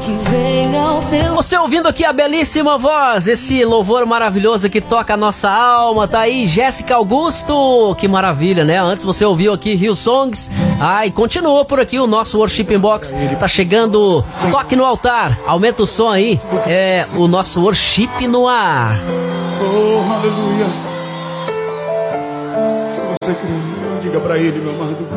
Você ouvindo aqui a belíssima voz, esse louvor maravilhoso que toca a nossa alma, tá aí Jéssica Augusto, que maravilha, né? Antes você ouviu aqui Hillsongs, e continua por aqui o nosso Worship Box, tá chegando, toque no altar, aumenta o som aí, é o nosso Worship no ar. Oh, aleluia. Se você crê, diga pra ele, meu amado.